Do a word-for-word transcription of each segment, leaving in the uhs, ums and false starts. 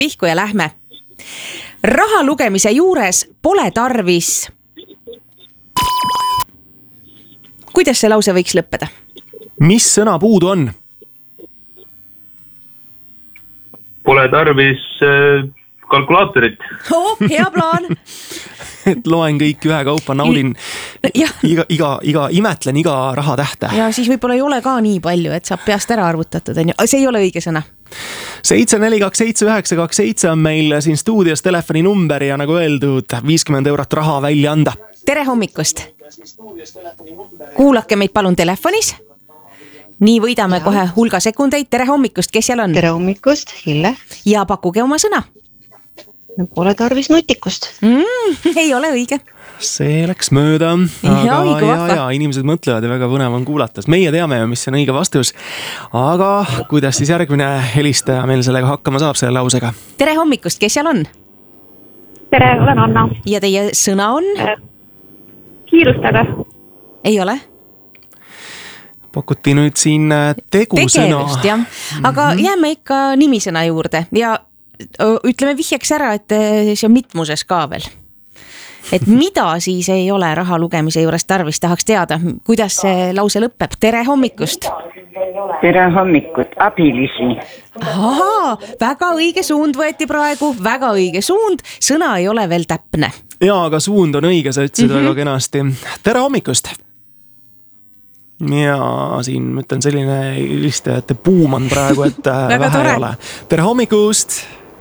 pihku ja lähme. Raha lugemise juures pole tarvis. Kuidas see lause võiks lõppeda? Mis sõna puudu on? Pole tarvis äh, kalkulaatorit. Oh, hea plaan. Et loen kõik ühe kaupa, naudin ja. iga, iga, iga, imetlen iga raha tähte. Ja siis võib-olla ei ole ka nii palju, et saab peast ära arvutatud. See ei ole õige sõna. seitse neli kaks seitse üheksa kaks seitse on meil siin stuudios telefoni number ja nagu öeldud, viiskümmend eurot raha välja anda. Tere hommikust. Kuulake meid palun telefonis. Nii võidame ja. Kohe hulga sekundeid. Tere hommikust, kes seal on? Tere hommikust, Hille. Ja pakuge oma sõna. Pole tarvis nutikust. Mm, ei ole õige. See läks mööda. Aga ja, ja, ja, inimesed mõtlevad ja väga põnev on kuulatas. Meie teame, mis on õige vastus. Aga kuidas siis järgmine helistaja meil sellega hakkama saab selle lausega? Tere hommikust, kes seal on? Tere, olen Anna. Ja teie sõna on? Kiirustage. Ei ole? Pakuti nüüd siin tegusõna. Tegevust, jah. Aga mm-hmm. jääme ikka nimisõna juurde ja ütleme vihjeks ära, et see on mitmuses ka veel. Et mida siis ei ole raha lugemise juures tarvis, tahaks teada, kuidas see lause lõpeb. Tere hommikust. Tere hommikut, abilisi. Ahaa, väga õige suund võeti praegu, väga õige suund, sõna ei ole veel täpne. Jaa, aga suund on õige, sa ütlesid mm-hmm. väga kenasti. Tere hommikust. Ja siin mõtlen selline helistajate buum on praegu, et vähe tore. Ei ole. Tere hommikust.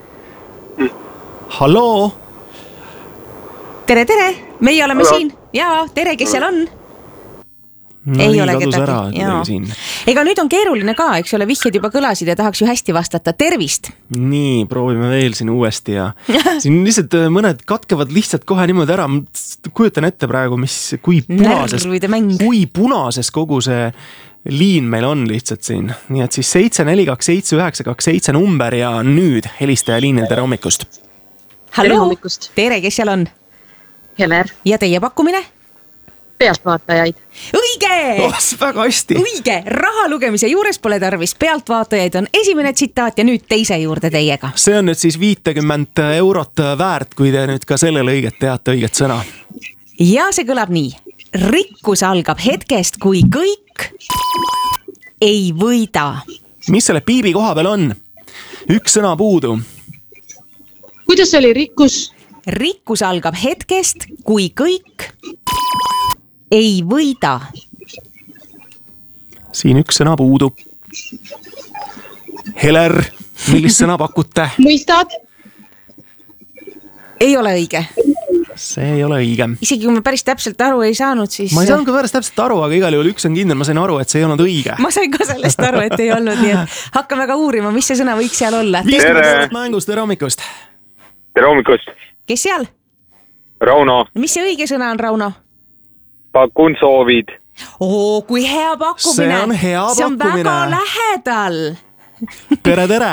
Halloo. Tere, tere. Meie oleme Halo. Siin. Jaa, tere, kes seal on? No, ei ole kedagi. Ega nüüd on keeruline ka, eks ole, vihjed juba kõlasid ja tahaks ju hästi vastata. Tervist! Nii, proovime veel siin uuesti ja siin lihtsalt mõned katkevad lihtsalt kohe niimoodi ära. Kujutan ette praegu, mis, kui punases, kui punases kogu see liin meil on lihtsalt siin. Nii et siis seitse neli kaks seitse üheksa kaks seitse number ja nüüd helistaja liinil. Tere hommikust! Hallo, tere, kes seal on? Heler. Ja teie pakkumine? Pealtvaatajaid. Õige! Oh, väga hästi. Õige! Raha lugemise juures pole tarvis. Pealtvaatajaid on esimene tsitaat ja nüüd teise juurde teiega. See on nüüd siis viitekümmend eurot väärt, kui te nüüd ka sellele õiget teate õiget sõna. Ja see kõlab nii. Rikkus algab hetkest, kui kõik ei võida. Mis selle piibi koha peal on? Üks sõna puudu. Kuidas oli rikkus? Rikkus algab hetkest, kui kõik ei võida. Siin üks sõna puudu. Heler, millist sõna pakute? Mõistad? Ei ole õige. See ei ole õige. Isegi kui ma päris täpselt aru ei saanud, siis... Ma ei saanud ka päris täpselt aru, aga igal juhul üks on kindel. Ma sain aru, et see ei olnud õige. Ma sain ka sellest aru, et ei olnud. Nii et hakkame ka uurima, mis see sõna võiks seal olla. Tere! Mängust, tere hommikust! Tere hommikust! Kes seal? Rauno. Mis see õige sõna on, Rauno? Pakun soovid. Oo, kui hea pakkumine. See on hea pakkumine. See on väga lähedal. Tere, tere.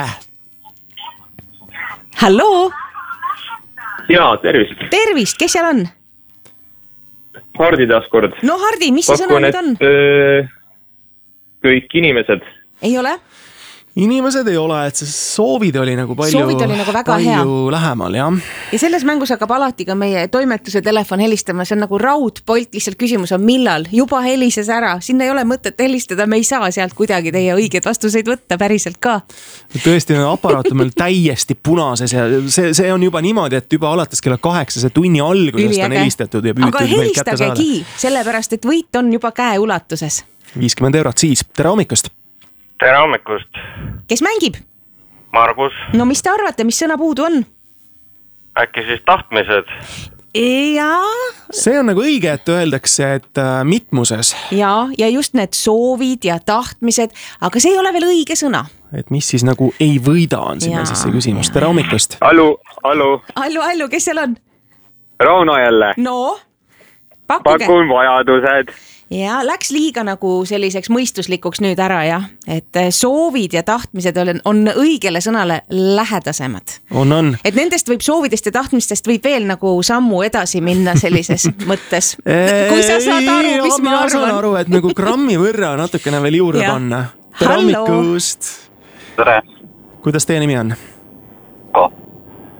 Halloo. Jaa, tervist. Tervist, kes seal on? Hardi taaskord. No Hardi, mis see sõna nüüd on? Öö, kõik inimesed. Ei ole? Inimesed ei ole, et see soovid oli nagu palju, soovid oli nagu väga palju hea. Lähemal, jah. Ja selles mängus hakkab alati ka meie toimetuse telefon helistama, see on nagu raudpolt, lihtsalt küsimus on millal, juba helises ära, sinna ei ole mõtet helistada, me ei saa sealt kuidagi teie õigeid vastuseid võtta päriselt ka. Tõesti, aparaat on meil täiesti punases ja see, see on juba niimoodi, et juba alates kella kaheksa see tunni algusest on helistatud ja püütud meil kätte saada. Aga helistagegi, sellepärast, et võit on juba käe ulatuses. viiskümmend eurot siis, tere hommikust! Tere hommikust. Kes mängib? Margus. No mis te arvate, mis sõna puudu on? Äkki siis tahtmised? Jaa. See on nagu õige, et öeldakse, et mitmuses. Jaa, ja just need soovid ja tahtmised, aga see ei ole veel õige sõna. Et mis siis nagu ei võida on sinna siis see küsimus. Tere hommikust. Allu, allu. Allu, allu, kes seal on? Rauno jälle. No, pakkuge. Pakun vajadused. Ja läks liiga nagu selliseks mõistuslikuks nüüd ära, jah. Et soovid ja tahtmised on, on õigele sõnale lähedasemad. On, on. Et nendest võib soovidest ja tahtmistest võib veel nagu sammu edasi minna sellises mõttes. Kui sa saad aru, mis ma arvan. Saan aru, et nagu grammi võrra natukene veel juurde panna. Tere hommikust. Tere. Kuidas teie nimi on? Ko.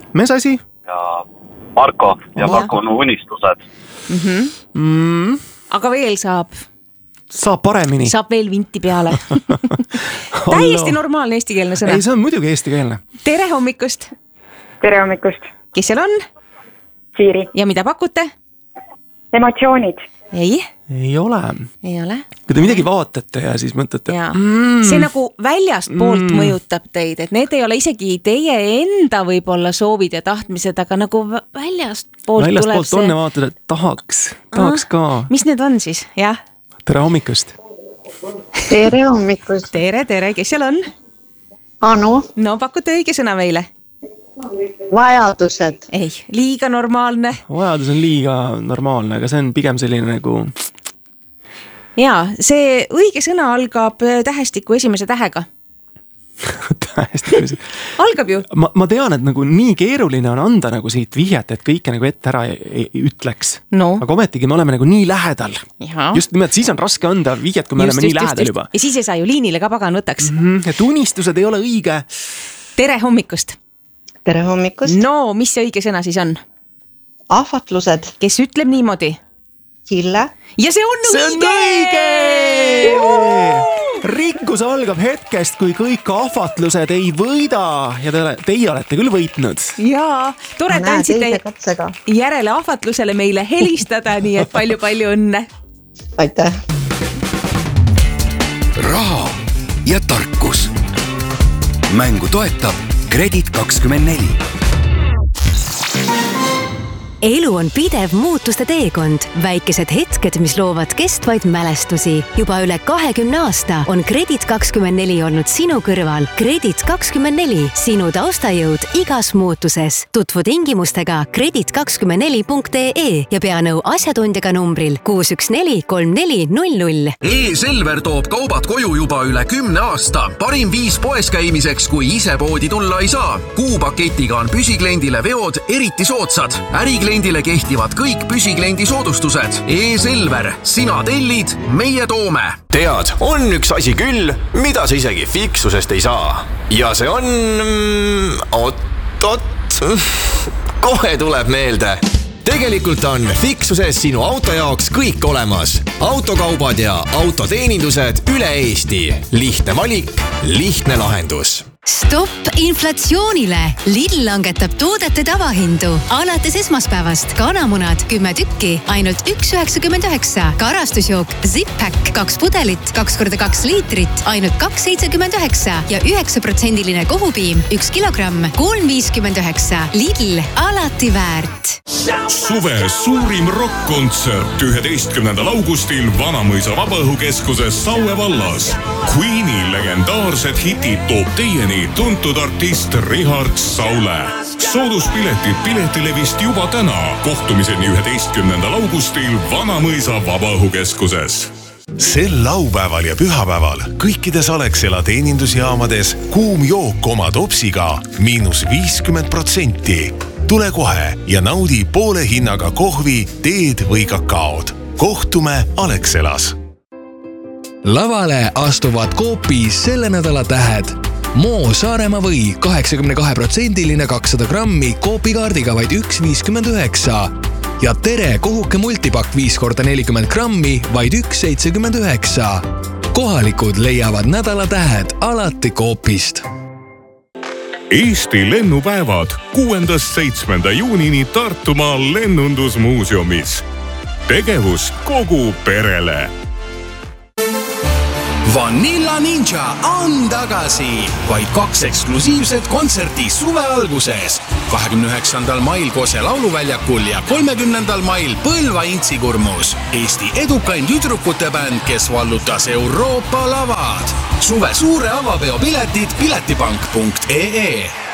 Mes asi? ja Marko ja oh, Marko on unistused. Mm-hmm. Mm. Aga veel saab. Saab paremini. Saab veel vinti peale. Täiesti normaalne eestikeelne sõna. Ei, see on muidugi eestikeelne. Tere hommikust. Tere hommikust. Kes seal on? Siiri. Ja mida pakute? Emotsioonid. Ei. Ei ole. Ei ole. Kui te midagi vaatate ja siis mõtlete. Mm. See nagu väljast poolt mm. mõjutab teid, et need ei ole isegi teie enda võib-olla soovid ja tahtmised, aga nagu väljast poolt väljast tuleb poolt see. on ja vaatad, et tahaks, tahaks ah, ka. Mis need on siis? Jah. Tere hommikust. Tere hommikust. Tere, tere. Kes seal on? Anu. No pakute õige sõna meile. Vajadused. Ei, liiga normaalne. Vajadus on liiga normaalne, aga see on pigem selline nagu... Jaa, see õige sõna algab tähestiku esimese tähega. Tähestiku algab ju. Ma, ma tean, et nagu nii keeruline on anda nagu siit vihjat, et kõike nagu ette ära ei, ei ütleks. No. Aga ometigi me oleme nagu nii lähedal. Ja. Just nimelt, siis on raske anda vihjat, kui me just, oleme just, nii lähedal just, juba. Ja siis ei saa ju liinile ka pagan võtaks. Mm-hmm. Et unistused ei ole õige. Tere hommikust. Tere hommikust. No, mis see õige sõna siis on? Ahvatlused. Kes ütleb niimoodi? Hille. Ja see on see õige! See on õige! Rikkus algab hetkest, kui kõik ahvatlused ei võida ja te, teie olete küll võitnud. Jaa, tore, et andsite järele ahvatlusele meile helistada, nii et palju-palju õnne. Aitäh. Raha ja tarkus. Mängu toetab Kredit kakskümmend neli. Elu on pidev muutuste teekond, väikesed hetked, mis loovad kestvaid mälestusi. Juba üle kahekümne aasta on Kredit kakskümmend neli olnud sinu kõrval. Kredit kakskümmend neli, sinu taustajõud igas muutuses. Tutvu tingimustega kredit kakskümmend neli punkt ee ja pea nõu asjatundjaga numbril kuus üks neli kolm neli null null. E-Selver toob kaubad koju juba üle kümne aasta. Parim viis poes käimiseks, kui ise poodi tulla ei saa. Kuupaketiga on püsikliendile veod eriti soodsad. Ärikliendile Kliendile kehtivad kõik püsikliendi soodustused. E-Selver, sina tellid, meie toome. Tead, on üks asi küll, mida sa isegi fiksusest ei saa. Ja see on... Ot, ot, kohe tuleb meelde. Tegelikult on fiksuses sinu auto jaoks kõik olemas. Autokaubad ja autoteenindused üle Eesti. Lihtne valik, lihtne lahendus. Stopp inflatsioonile! Lidl langetab toodete tavahindu. Alates esmaspäevast kanamunad kümme tükki, ainult üks üheksakümmend üheksa. Karastusjook Zip-Pack kaks pudelit, kaks korda kaks liitrit, ainult kaks seitsekümmend üheksa ja üheksa protsendiline kohupiim, üks kilogramm, kolm viiskümmend üheksa. Lidl, alati väärt. Suve suurim rock-kontsert üheteistkümnendal augustil Vanamõisa Vabaõhukeskuses Saue vallas. Queeni legendaarsed hitid toob teieni tuntud artist Richard Saule. Sooduspiletid Piletilevist juba täna. Kohtumiseni üheteistkümnendal augustil Vanamõisa Vabaõhukeskuses. Sel laupäeval ja pühapäeval kõikides Alexela teenindusjaamades kuum jook oma topsiga miinus viiskümmend protsenti. Tule kohe ja naudi poole hinnaga kohvi, teed või kakaod. Kohtume Alexelas. Lavale astuvad Coopis selle nädala tähed. Moo Saaremaa või kaheksakümne kahe protsendiline kakssada grammi Coopi kaardiga vaid üks viiskümmend üheksa. Ja Tere kohuke multipakk viis korda nelikümmend grammi vaid üks seitsekümmend üheksa. Kohalikud leiavad nädala tähed alati Coopist. Eesti lennupäevad kuuendast seitsmenda juunini Tartumaal lennundusmuuseumis. Tegevus kogu perele. Vanilla Ninja on tagasi. Vaid kaks eksklusiivset kontserti suve alguses. kahekümne üheksandal mail Kose lauluväljakul ja kolmekümnendal mail Põlva Intsikurmus. Eesti edukain tüdrukute bänd, kes vallutas Euroopa lavad. Suve suure avapeo piletid piletipank punkt ee.